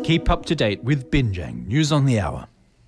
Keep up to date with Binjang News on the Hour.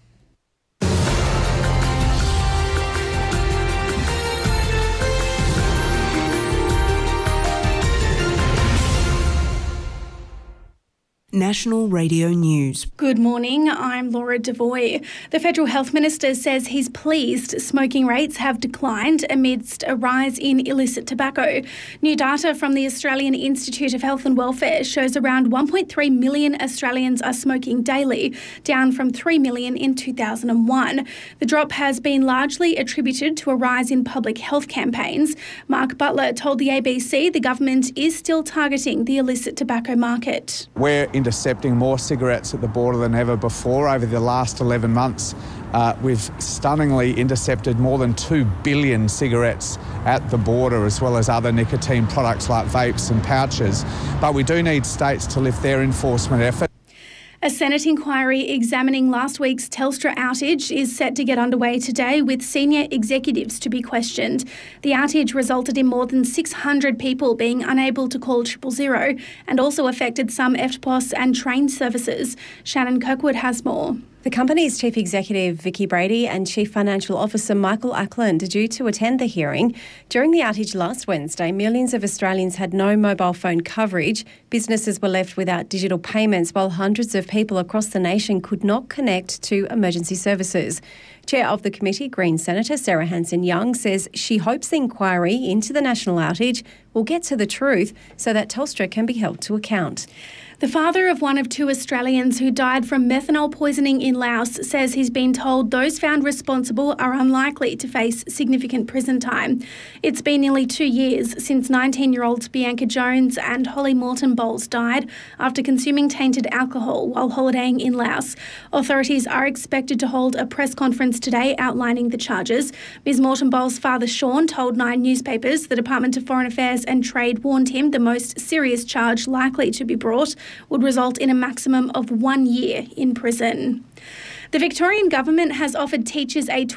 National Radio News. Good morning, I'm Laura Devoy. The Federal Health Minister says he's pleased smoking rates have declined amidst a rise in illicit tobacco. New data from the Australian Institute of Health and Welfare shows around 1.3 million Australians are smoking daily, down from 3 million in 2001. The drop has been largely attributed to a rise in public health campaigns. Mark Butler told the ABC the government is still targeting the illicit tobacco market. We're intercepting more cigarettes at the border than ever before. Over the last 11 months, we've stunningly intercepted more than 2 billion cigarettes at the border, as well as other nicotine products like vapes and pouches. But we do need states to lift their enforcement effort. A Senate inquiry examining last week's Telstra outage is set to get underway today, with senior executives to be questioned. The outage resulted in more than 600 people being unable to call 000 and also affected some EFTPOS and train services. Shannon Kirkwood has more. The company's Chief Executive Vicki Brady and Chief Financial Officer Michael Ackland are due to attend the hearing. During the outage last Wednesday, millions of Australians had no mobile phone coverage. Businesses were left without digital payments, while hundreds of people across the nation could not connect to emergency services. Chair of the committee, Green Senator Sarah Hanson-Young, says she hopes the inquiry into the national outage will get to the truth so that Telstra can be held to account. The father of one of 2 Australians who died from methanol poisoning in Laos says he's been told those found responsible are unlikely to face significant prison time. It's been nearly 2 years since 19-year-olds Bianca Jones and Holly Morton Bowles died after consuming tainted alcohol while holidaying in Laos. Authorities are expected to hold a press conference today outlining the charges. Ms Morton Bowles' father Sean told 9 newspapers the Department of Foreign Affairs and Trade warned him the most serious charge likely to be brought would result in a maximum of 1 year in prison. The Victorian Government has offered teachers a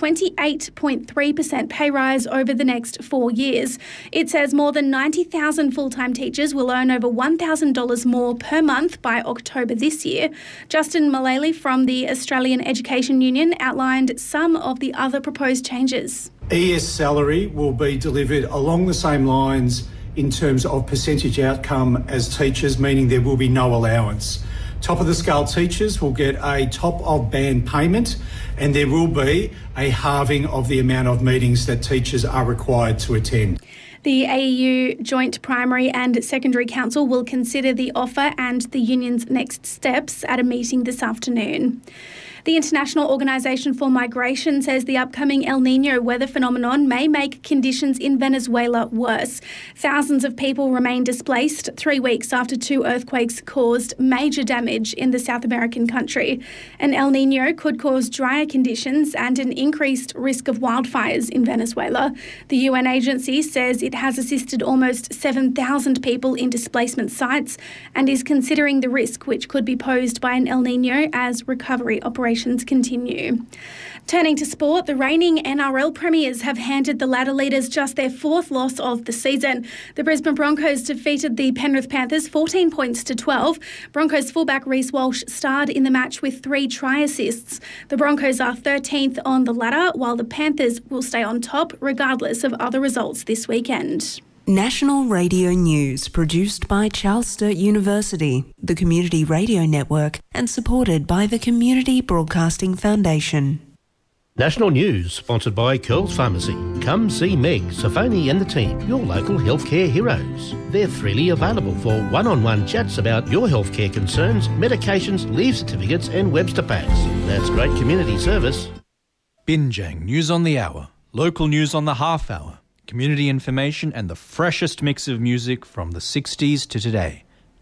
28.3% pay rise over the next 4 years. It says more than 90,000 full-time teachers will earn over $1,000 more per month by October this year. Justin Mullally from the Australian Education Union outlined some of the other proposed changes. ES salary will be delivered along the same lines in terms of percentage outcome as teachers, meaning there will be no allowance. Top of the scale teachers will get a top of band payment, and there will be a halving of the amount of meetings that teachers are required to attend. The AEU Joint Primary and Secondary Council will consider the offer and the union's next steps at a meeting this afternoon. The International Organisation for Migration says the upcoming El Niño weather phenomenon may make conditions in Venezuela worse. Thousands of people remain displaced 3 weeks after 2 earthquakes caused major damage in the South American country. An El Niño could cause drier conditions and an increased risk of wildfires in Venezuela. The UN agency says it has assisted almost 7,000 people in displacement sites and is considering the risk which could be posed by an El Niño as recovery operations continue. Turning to sport, the reigning NRL premiers have handed the ladder leaders just their 4th loss of the season. The Brisbane Broncos defeated the Penrith Panthers 14 points to 12. Broncos fullback Reece Walsh starred in the match with 3 try assists. The Broncos are 13th on the ladder, while the Panthers will stay on top regardless of other results this weekend. National Radio News, produced by Charles Sturt University, the Community Radio Network, and supported by the Community Broadcasting Foundation. National News, sponsored by Curls Pharmacy. Come see Meg, Safoni and the team, your local healthcare heroes. They're freely available for one-on-one chats about your healthcare concerns, medications, leave certificates and Webster packs. That's great community service. Binjang News on the Hour, local news on the half hour, community information and the freshest mix of music from the 60s to today.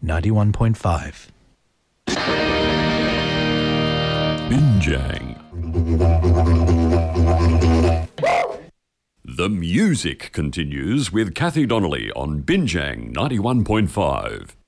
91.5. Binjang. The music continues with Kathy Donnelly on Binjang 91.5.